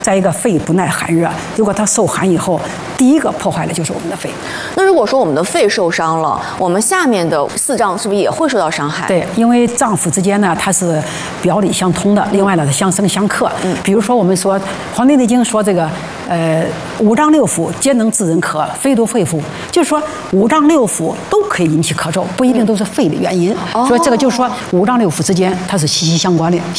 再一个，肺不耐寒热，如果它受寒以后，第一个破坏的就是我们的肺。 那如果说我们的肺受伤了，我们下面的4脏是不是也会受到伤害？ 对，因为脏腑之间呢，它是表里相通的，另外呢，它相生相克。比如说我们说《黄帝内经》说这个，五脏六腑皆能致人咳，非独肺腑，就是说五脏六腑都可以引起咳嗽，不一定都是肺的原因。所以这个就是说五脏六腑之间它是息息相关的。